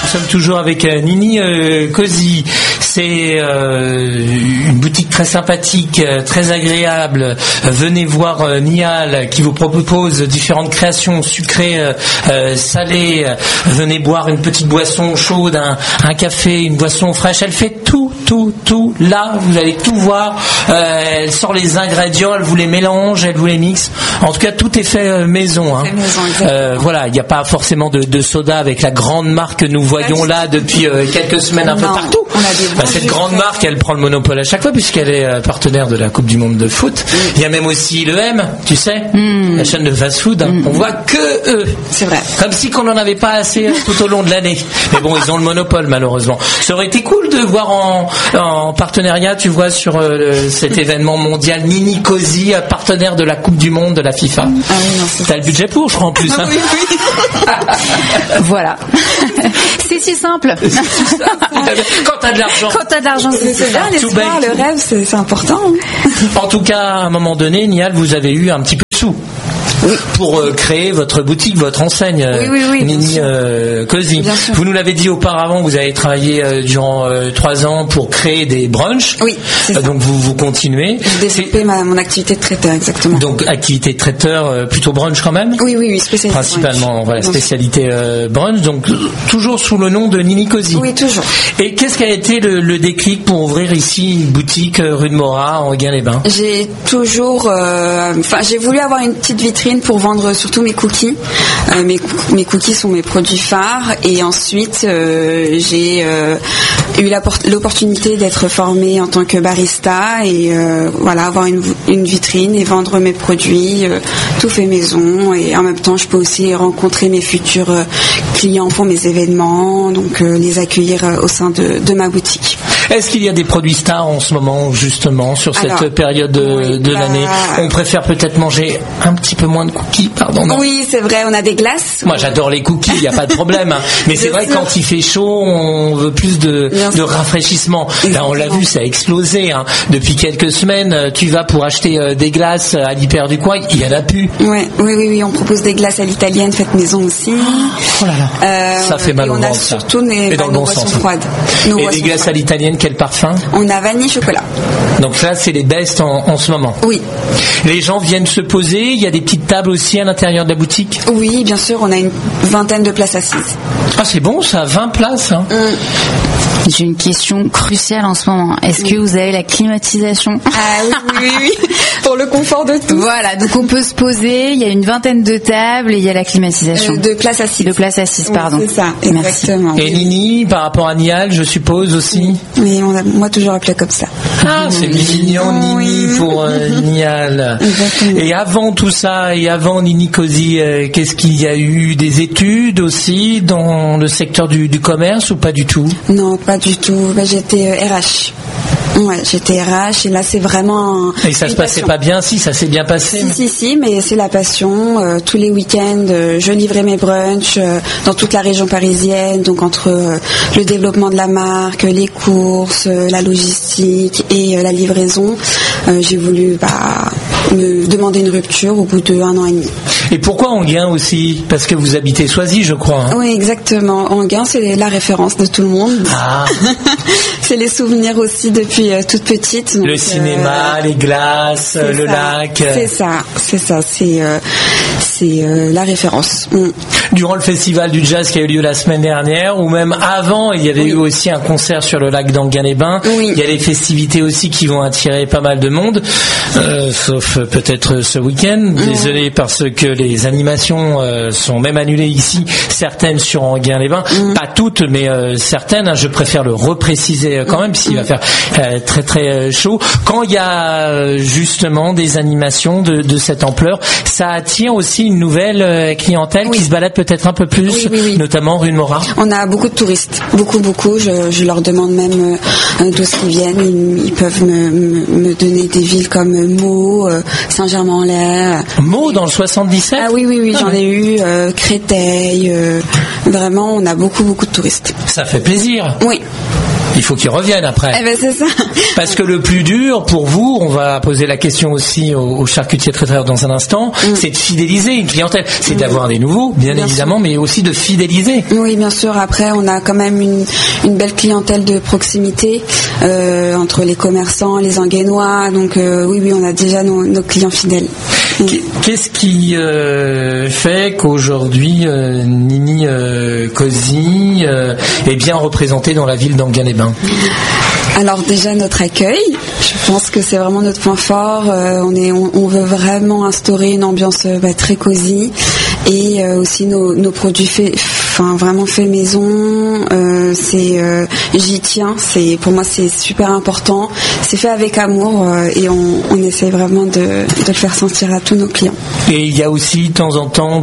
sommes toujours avec Nini Cosi. C'est une boutique très sympathique, très agréable. Venez voir Nial qui vous propose différentes créations sucrées, salées. Venez boire une petite boisson chaude, un café, une boisson fraîche. Elle fait tout. Là, vous allez tout voir. Elle sort les ingrédients, elle vous les mélange, elle vous les mixe. En tout cas, tout est fait maison. Hein. Voilà, il n'y a pas forcément de soda avec la grande marque que nous voyons là depuis quelques semaines un peu partout. Cette grande marque, elle prend le monopole à chaque fois puisqu'elle est partenaire de la Coupe du Monde de foot. Il y a même aussi le M, tu sais, la chaîne de fast-food. On voit que eux. C'est vrai. Comme si qu'on n'en avait pas assez tout au long de l'année. Mais bon, ils ont le monopole malheureusement. Ça aurait été cool de voir en partenariat, tu vois, sur cet événement mondial Nini Cosi, partenaire de la Coupe du Monde de la FIFA. Ah oui, t'as le budget pour, je crois, en plus. Hein. Oui. Voilà. C'est si simple. Quand t'as de l'argent. C'est bien, l'espoir, le rêve, c'est important. En tout cas, à un moment donné, Nial, vous avez eu un petit peu de sous. Oui. Pour créer votre boutique, votre enseigne, Nini Cosi. Vous nous l'avez dit auparavant, vous avez travaillé durant 3 ans pour créer des brunchs. Oui. Donc vous continuez. J'ai développé mon activité de traiteur, exactement. Donc activité de traiteur, plutôt brunch quand même. Oui, spécialité. Principalement, brunch. Voilà, spécialité brunch. Donc toujours sous le nom de Nini Cosi. Oui, toujours. Et qu'est-ce qui a été le déclic pour ouvrir ici une boutique rue de Morat, en Enghien-les-Bains? J'ai toujours, j'ai voulu avoir une petite vitrine pour vendre surtout mes cookies. Mes cookies sont mes produits phares et ensuite j'ai eu l'opportunité d'être formée en tant que barista et avoir une vitrine et vendre mes produits tout fait maison et en même temps je peux aussi rencontrer mes futurs clients pour mes événements, donc les accueillir au sein de ma boutique. Est-ce qu'il y a des produits stars en ce moment justement sur cette période de l'année? On préfère peut-être manger un petit peu moins de cookies, pardon. Non. Oui, c'est vrai, on a des glaces. Moi, j'adore les cookies, il n'y a pas de problème. Hein. Mais c'est vrai que quand il fait chaud, on veut plus de rafraîchissement. Là, on l'a vu, ça a explosé. Hein. Depuis quelques semaines, tu vas pour acheter des glaces à l'hyper du coin, il n'y en a plus. Oui, on propose des glaces à l'italienne faites maison aussi. Oh là là, ça fait mal au ventre. On a surtout nos boissons froides. Et des glaces à l'italienne, quel parfum? On a vanille chocolat. Donc là, c'est les best en ce moment. Oui. Les gens viennent se poser, il y a des petites tables aussi à l'intérieur de la boutique? Oui, bien sûr, on a une 20aine de places assises. Ah, c'est bon ça, 20 places hein. J'ai une question cruciale en ce moment. Est-ce que vous avez la climatisation? Ah oui. Pour le confort de tous. Voilà, donc on peut se poser, il y a une 20aine de tables et il y a la climatisation. De places assises. De places assises, pardon. C'est ça, exactement. Et Nini, par rapport à Nial, je suppose aussi? Oui, moi toujours appelé comme ça. Ah, c'est mignon, Nini, pour Nial. Exactement. Et avant tout ça, et avant Nini Cosi, qu'est-ce qu'il y a eu? Des études aussi dans le secteur du commerce ou pas du tout? Non, pas du tout. J'étais RH. Ouais, j'étais RH et là c'est vraiment. Et ça se passait pas bien? Si, ça s'est bien passé. Si, mais c'est la passion. Tous les week-ends, je livrais mes brunchs dans toute la région parisienne. Donc entre le développement de la marque, les courses, la logistique et la livraison, j'ai voulu me demander une rupture au bout de 1 an et demi. Et pourquoi Enghien aussi? Parce que vous habitez Soisy, je crois. Hein. Oui, exactement. Enghien, c'est la référence de tout le monde. Ah. C'est les souvenirs aussi depuis toute petite. Donc, le cinéma, les glaces, le lac. C'est ça. C'est la référence. Durant le festival du jazz qui a eu lieu la semaine dernière, ou même avant, il y avait eu aussi un concert sur le lac d'Enghien-les-Bains. Oui. Il y a les festivités aussi qui vont attirer pas mal de monde, sauf peut-être ce week-end. Désolé parce que les animations sont même annulées ici, certaines sur Enghien-les-Bains, pas toutes, mais certaines. Je préfère le repréciser quand même, puisqu'il va faire très très chaud. Quand il y a justement des animations de cette ampleur, ça attire aussi une nouvelle clientèle qui se balade peut-être un peu plus, notamment rue de Morat. On a beaucoup de touristes, beaucoup. Je leur demande même d'où ils viennent. Ils peuvent me donner des villes comme Meaux, Saint-Germain-en-Laye. Meaux dans le 77? Ah oui, j'en ai eu. Créteil. Vraiment, on a beaucoup de touristes. Ça fait plaisir. Oui. Il faut qu'ils reviennent après. Eh ben c'est ça. Parce que le plus dur pour vous, on va poser la question aussi aux charcutiers traiteurs dans un instant, c'est de fidéliser une clientèle. C'est d'avoir des nouveaux, bien évidemment, sûr. Mais aussi de fidéliser. Oui, bien sûr. Après, on a quand même une belle clientèle de proximité entre les commerçants, les Enguennois. Donc oui, on a déjà nos clients fidèles. Qu'est-ce qui fait qu'aujourd'hui Nini Cozy est bien représentée dans la ville d'Enghien-les-Bains? Alors déjà notre accueil, je pense que c'est vraiment notre point fort. On veut vraiment instaurer une ambiance très cosy et aussi nos produits vraiment fait maison. J'y tiens. Pour moi c'est super important. C'est fait avec amour et on essaie vraiment de le faire sentir à tous nos clients. Et il y a aussi de temps en temps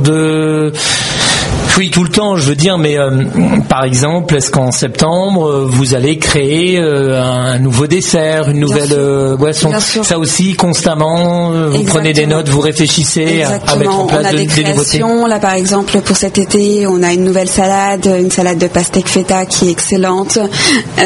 oui, tout le temps, je veux dire, mais par exemple, est-ce qu'en septembre, vous allez créer un nouveau dessert, une nouvelle boisson? Ça aussi, constamment, vous prenez des notes, vous réfléchissez à mettre en place des nouveautés. Là, par exemple, pour cet été, on a une nouvelle salade, une salade de pastèque feta qui est excellente. On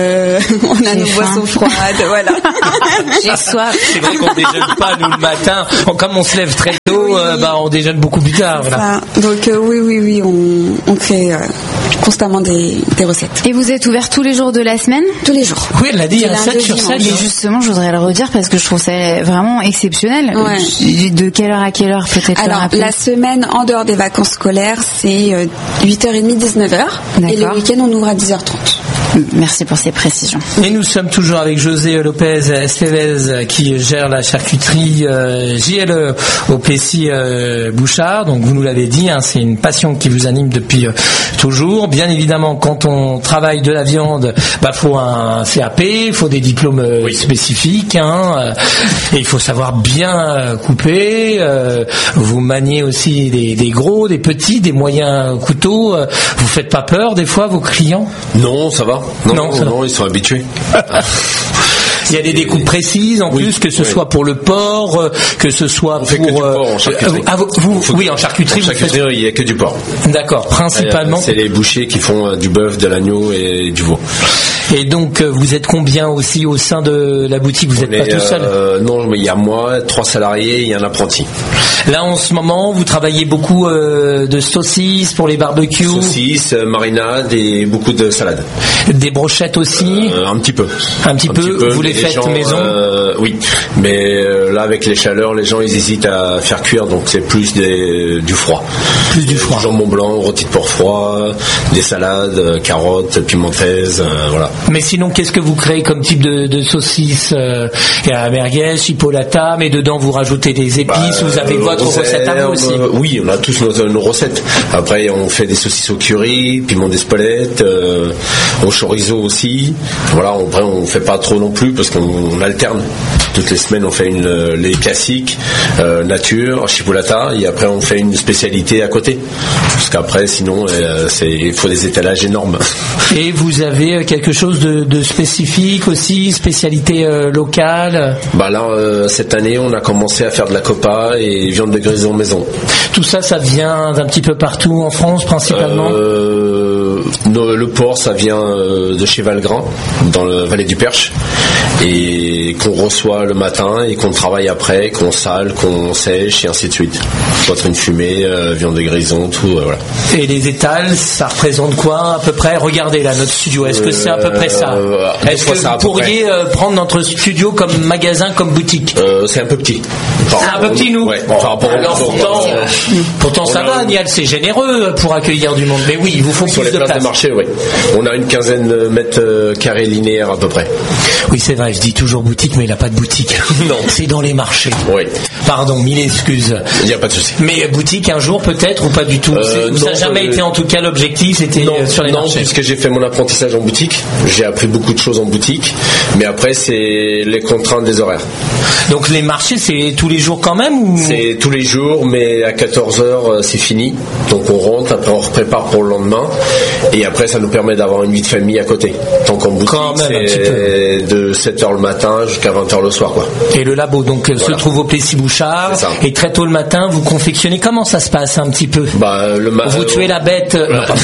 a nos boissons froides, voilà. J'ai soif. C'est vrai qu'on déjeune pas, nous, le matin. Comme on se lève très tôt, on déjeune beaucoup plus tard. Voilà. Donc, oui, on crée constamment des recettes. Et vous êtes ouvert tous les jours de la semaine? Tous les jours. Oui, elle l'a dit, 7 sur 7. Et justement, je voudrais le redire parce que je trouve ça vraiment exceptionnel. Ouais. De quelle heure à quelle heure peut-être? Alors, la semaine en dehors des vacances scolaires, c'est 8h30, 19h. Et le week-end, on ouvre à 10h30. Merci pour ces précisions. Et nous sommes toujours avec José Lopez Estevez qui gère la charcuterie JLE au Plessis Bouchard. Donc vous nous l'avez dit, c'est une passion qui vous anime depuis toujours. Bien évidemment, quand on travaille de la viande, faut un CAP, il faut des diplômes spécifiques, et il faut savoir bien couper. Vous maniez aussi des gros, des petits, des moyens couteaux. Vous faites pas peur des fois vos clients? Non, ça va. Non, ils sont habitués. Il y a des découpes précises en plus, que ce soit pour le porc, que ce soit on fait que du porc en charcuterie. Oui, en charcuterie. En charcuterie, il n'y a que du porc. D'accord, principalement. C'est les bouchers qui font du bœuf, de l'agneau et du veau. Et donc, vous êtes combien aussi au sein de la boutique? Vous n'êtes pas tout seul? Non, mais il y a moi, 3 salariés et un apprenti. Là, en ce moment, vous travaillez beaucoup de saucisses pour les barbecues? Saucisses, marinades et beaucoup de salades. Des brochettes aussi? Un petit peu. Un petit peu. Vous les faites maison? Oui, mais là, avec les chaleurs, les gens ils hésitent à faire cuire, donc c'est plus du froid. Plus du froid. Jambon blanc, rôti de porc froid, des salades, carottes, pimentaises, voilà. Mais sinon, qu'est-ce que vous créez comme type de saucisse? Il y a merguez, chipolata, mais dedans vous rajoutez des épices. Vous avez votre recette à vous aussi? Oui, on a tous nos recettes. Après, on fait des saucisses au curry, piment d'Espelette, au chorizo aussi. Voilà, après on fait pas trop non plus parce qu'on alterne. Toutes les semaines, on fait les classiques, nature, chipolata, et après on fait une spécialité à côté. Parce qu'après, sinon, il faut des étalages énormes. Et vous avez quelque chose de spécifique aussi, spécialité locale? Là, cette année, on a commencé à faire de la copa et viande de grison maison. Tout ça vient d'un petit peu partout en France, principalement? Le porc, ça vient de chez Valgrin, dans la vallée du Perche, et qu'on reçoit le matin et qu'on travaille après, qu'on sale, qu'on sèche et ainsi de suite. Soit une fumée, viande de grison, tout, voilà. Et les étals, ça représente quoi à peu près? Regardez là, notre studio, est-ce que c'est à peu près ça? Est-ce que vous pourriez prendre notre studio comme magasin, comme boutique? C'est un peu petit. C'est un peu petit, nous? Ouais. Pourtant ça va, Nial, c'est généreux pour accueillir du monde. Mais oui, il vous faut sur plus les de place. De marché, oui. On a une quinzaine de mètres carrés linéaires à peu près. Oui, c'est vrai, je dis toujours boutique, mais il n'a pas de boutique. Non. C'est dans les marchés. Oui. Pardon, mille excuses. Il n'y a pas de souci. Mais boutique un jour peut-être ou pas du tout? Ça n'a jamais été en tout cas l'objectif, c'était sur les marchés. Non, puisque j'ai fait mon apprentissage en boutique, j'ai appris beaucoup de choses en boutique, mais après c'est les contraintes des horaires. Donc les marchés, c'est tous les jours quand même ou... C'est tous les jours, mais à 14h c'est fini. Donc on rentre, après on prépare pour le lendemain. Et après, ça nous permet d'avoir une vie de famille à côté. Tant qu'en boutique, c'est de 7h le matin jusqu'à 20h le soir, quoi. Et le labo, donc, se trouve au Plessis-Bouchard. Et très tôt le matin, vous confectionnez. Comment ça se passe un petit peu? Vous tuez la bête.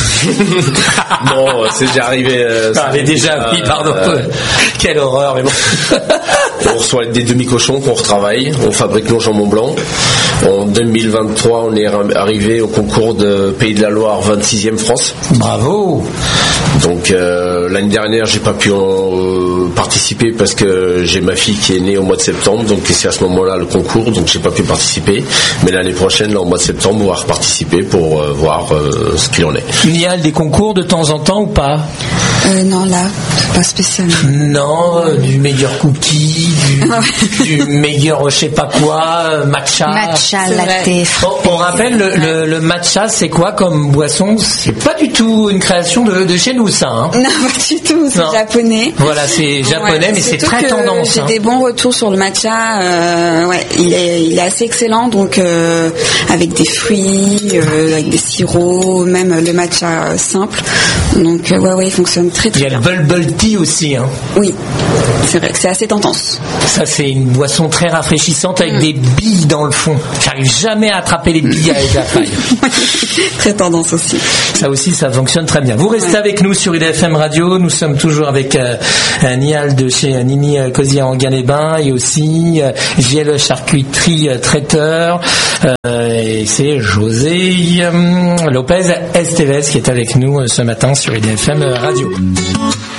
Non, c'est déjà arrivé. Oui, pardon. Quelle horreur, mais bon. On reçoit des demi-cochons qu'on retravaille. On fabrique nos jambons blancs. En 2023, on est arrivé au concours de Pays de la Loire 26e France. Bravo. Donc l'année dernière, j'ai pas pu en participer parce que j'ai ma fille qui est née au mois de septembre, donc c'est à ce moment-là le concours, donc j'ai pas pu participer. Mais l'année prochaine, là, au mois de septembre, on va reparticiper pour voir ce qu'il en est. Il y a des concours de temps en temps ou pas? Non, là, pas spécialement. Non, du meilleur cookie, du meilleur je sais pas quoi, matcha. Matcha, latte. On rappelle, le matcha, c'est quoi comme boisson? C'est pas du tout une création de chez nous, ça. Hein. Non, pas du tout, c'est japonais. Voilà, c'est japonais, mais c'est très tendance. J'ai des bons retours sur le matcha. Il est assez excellent, donc avec des fruits, avec des sirops, même le matcha simple. Donc il fonctionne très très bien. Il y a le bubble tea aussi. Hein. Oui, c'est vrai que c'est assez tendance. Ça, c'est une boisson très rafraîchissante avec des billes dans le fond. J'arrive jamais à attraper les billes avec la paille. Très tendance aussi. Ça aussi, ça fonctionne très bien. Vous restez avec nous sur IDFM Radio. Nous sommes toujours avec Nial de chez Nini Cozy en Gain-les-Bains et aussi JL Charcuterie Traiteur. Et c'est José Lopez Esteves qui est avec nous ce matin sur IDFM Radio.